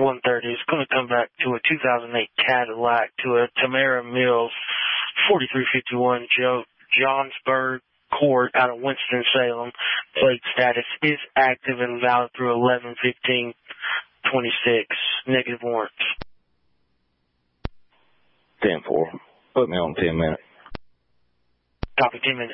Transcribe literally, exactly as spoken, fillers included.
one thirty. It's going to come back to a two thousand eight Cadillac to a Tamara Mills forty-three fifty-one Joe Johnsburg Court out of Winston-Salem. Plate status is active and valid through eleven fifteen twenty-six. Negative warrants. ten four. Put me on ten minutes. Copy, ten minutes.